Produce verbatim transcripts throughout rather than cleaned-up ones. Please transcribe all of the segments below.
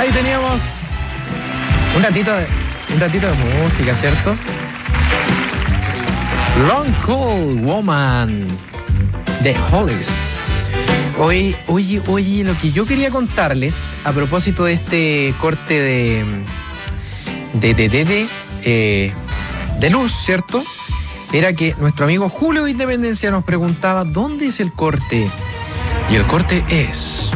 Ahí teníamos un ratito de, un ratito de música, ¿cierto? Long Cold Woman de Hollies. Hoy, oye, oye, lo que yo quería contarles a propósito de este corte de de, de, de, de, eh, de luz, ¿cierto? Era que nuestro amigo Julio de Independencia nos preguntaba ¿dónde es el corte? Y el corte es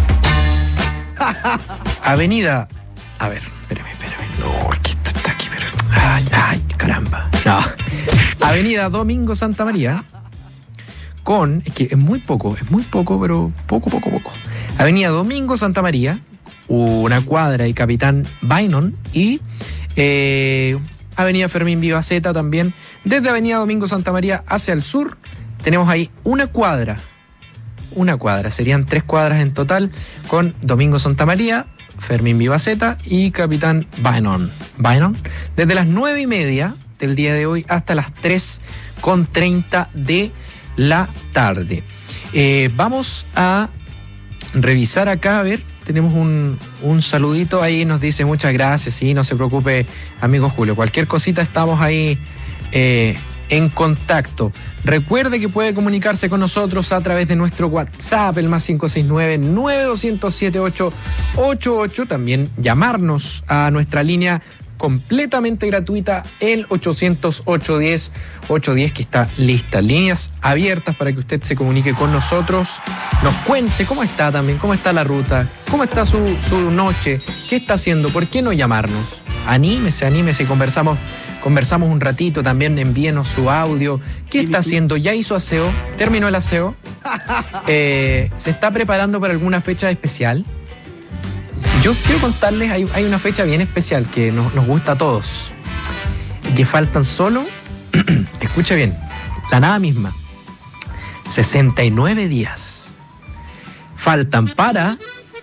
Avenida. A ver, espérame, espérame. No, es que esto está aquí, pero. Ay, ay, caramba. No. Avenida Domingo Santa María. Con. Es que es muy poco, es muy poco, pero poco, poco, poco. Avenida Domingo Santa María, una cuadra y Capitán Bainon. Y eh, Avenida Fermín Vivaceta también. Desde Avenida Domingo Santa María hacia el sur, tenemos ahí una cuadra. Una cuadra, serían tres cuadras en total, con Domingo Santa María, Fermín Vivaceta y Capitán Bainon. Bainon, desde las nueve y media del día de hoy hasta las tres con treinta de la tarde. Eh, vamos a revisar acá, a ver, tenemos un, un saludito ahí, nos dice muchas gracias, sí, no se preocupe, amigo Julio, cualquier cosita estamos ahí eh, en contacto. Recuerde que puede comunicarse con nosotros a través de nuestro WhatsApp, el más cinco seis nueve, nueve dos cero siete, ocho ocho ocho. También llamarnos a nuestra línea completamente gratuita, el ochocientos, ochocientos diez, ochocientos diez, que está lista. Líneas abiertas para que usted se comunique con nosotros, nos cuente cómo está también, cómo está la ruta, cómo está su, su noche, qué está haciendo, por qué no llamarnos. Anímese, anímese, conversamos. Conversamos un ratito, también envíenos su audio. ¿Qué está haciendo? ¿Ya hizo aseo? ¿Terminó el aseo? Eh, ¿Se está preparando para alguna fecha especial? Yo quiero contarles, hay, hay una fecha bien especial que nos, nos gusta a todos. Que faltan solo, escuche bien, la nada misma, sesenta y nueve días. Faltan para...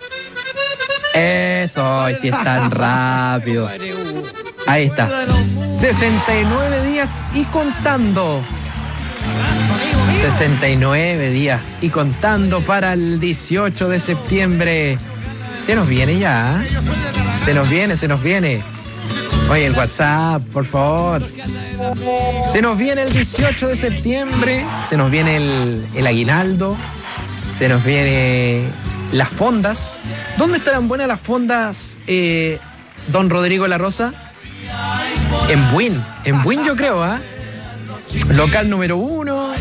Eso, si es tan rápido. Ahí está. sesenta y nueve días y contando. sesenta y nueve días y contando para el dieciocho de septiembre. Se nos viene ya. Se nos viene, se nos viene. Oye, el WhatsApp, por favor. Se nos viene el dieciocho de septiembre. Se nos viene el, el aguinaldo. Se nos viene las fondas. ¿Dónde estarán buenas las fondas, eh, don Rodrigo La Rosa? En Buin, en Buin yo creo, ¿ah? ¿eh? Local número uno.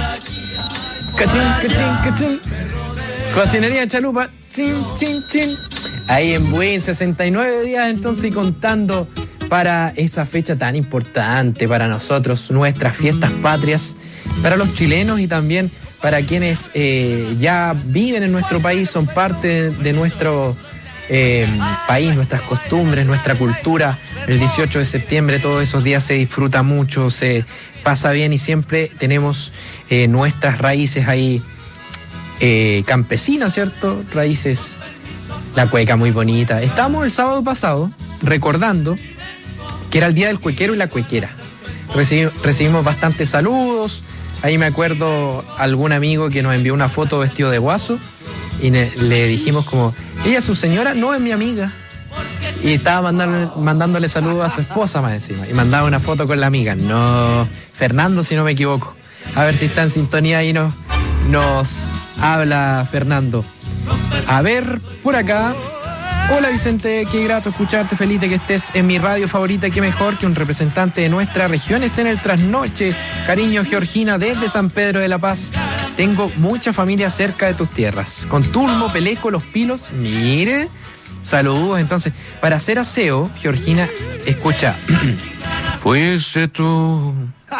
Cachín, cachín, cachín. Cocinería Chalupa. Chin, chin, chin. Ahí en Buin, sesenta y nueve días entonces y contando para esa fecha tan importante para nosotros, nuestras fiestas patrias, para los chilenos y también para quienes eh, ya viven en nuestro país, son parte de nuestro eh, país, nuestras costumbres, nuestra cultura. El dieciocho de septiembre, todos esos días se disfruta mucho, se pasa bien y siempre tenemos eh, nuestras raíces ahí eh, campesinas, ¿cierto? Raíces, la cueca muy bonita. Estábamos el sábado pasado recordando que era el día del cuequero y la cuequera. Recibimos, recibimos bastantes saludos. Ahí me acuerdo algún amigo que nos envió una foto vestido de guaso y ne, le dijimos como, ella, su señora, no es mi amiga. Y estaba mandándole, mandándole saludos a su esposa más encima. Y mandaba una foto con la amiga. No, Fernando, si no me equivoco. A ver si está en sintonía y nos, nos habla Fernando. A ver, por acá. Hola Vicente, qué grato escucharte, feliz de que estés en mi radio favorita, qué mejor que un representante de nuestra región esté en el trasnoche. Cariño, Georgina, desde San Pedro de la Paz. Tengo mucha familia cerca de tus tierras. Contulmo, Peleco, Los Pilos, mire. Saludos, entonces, para hacer aseo, Georgina, escucha. Fuese tú,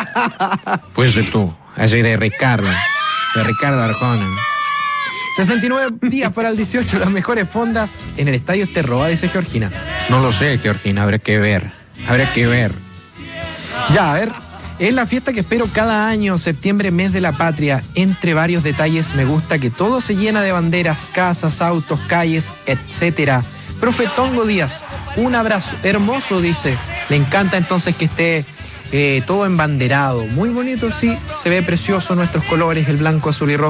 fuese tú, así de Ricardo, de Ricardo Arjona. sesenta y nueve días para el dieciocho, las mejores fondas en el Estadio Esterroa, dice Georgina. No lo sé, Georgina, habrá que ver, habrá que ver. Ya, a ver, es la fiesta que espero cada año, septiembre, mes de la patria. Entre varios detalles, me gusta que todo se llena de banderas, casas, autos, calles, etcétera. Profe Tongo Díaz, un abrazo, hermoso, dice. Le encanta entonces que esté eh, todo embanderado. Muy bonito, sí, se ve precioso nuestros colores, el blanco, azul y rojo.